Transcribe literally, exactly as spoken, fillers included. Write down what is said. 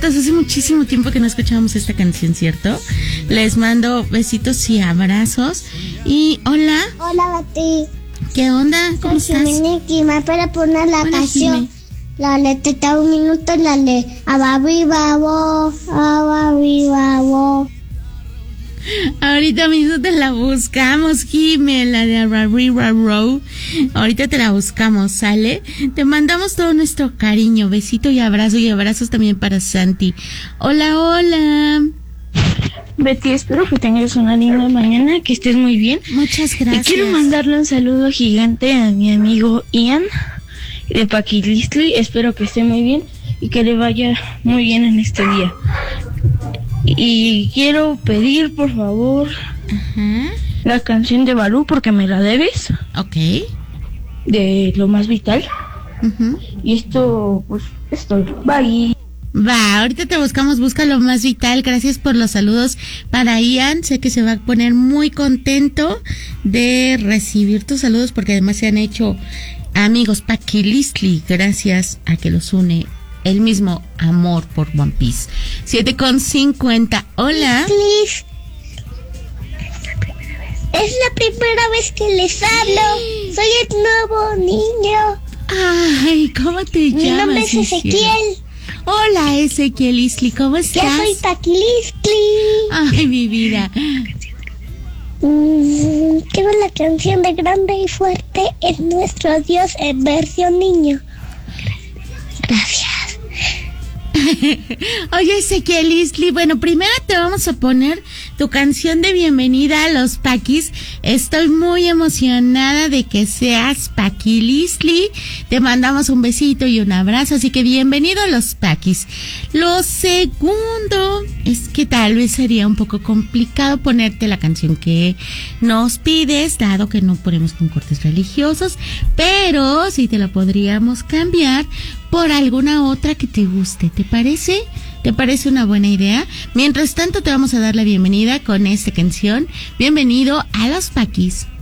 mascotas. Hace muchísimo tiempo que no escuchábamos esta canción, ¿cierto? Les mando besitos y abrazos. Y hola. Hola, Bati. ¿Qué onda? ¿Cómo estás? Jimmy, ¿me puede poner la Hola, canción? Jimmy. La letra un minuto, la de Ababi Babo, Ababi Babo. Ahorita mismo te la buscamos, Jimmy, la de Arriba Row. Ahorita te la buscamos, ¿sale? Te mandamos todo nuestro cariño, besito y abrazo, y abrazos también para Santi. Hola, hola. Betty, espero que tengas una linda mañana, que estés muy bien. Muchas gracias. Y quiero mandarle un saludo gigante a mi amigo Ian de Paquilistli. Espero que esté muy bien y que le vaya muy bien en este día. Y quiero pedir, por favor, Ajá. la canción de Balú, porque me la debes. Ok. De Lo Más Vital. Uh-huh. Y esto, pues, estoy. Bye. Va, ahorita te buscamos, busca Lo Más Vital. Gracias por los saludos para Ian. Sé que se va a poner muy contento de recibir tus saludos, porque además se han hecho amigos Paquilistli gracias a que los une el mismo amor por One Piece. siete con cincuenta. Hola. Please. Es la primera vez que les hablo. Soy el nuevo niño. Ay, ¿cómo te llamas? Mi nombre es Ezequiel. Hola, Ezequiel Isli, ¿cómo estás? Yo soy Paquilistli. Ay, mi vida. Mm, quiero la canción de Grande y Fuerte es Nuestro Dios en versión niño. Gracias. Oye, Ezequiel Isli, bueno, primero te vamos a poner tu canción de bienvenida a los Paquis. Estoy muy emocionada de que seas Paquilistli. Te mandamos un besito y un abrazo, así que bienvenido a los Paquis. Lo segundo es que tal vez sería un poco complicado ponerte la canción que nos pides, dado que no ponemos con cortes religiosos, pero sí te la podríamos cambiar por alguna otra que te guste. ¿Te parece? ¿Te parece una buena idea? Mientras tanto, te vamos a dar la bienvenida con esta canción. Bienvenido a los Paquis.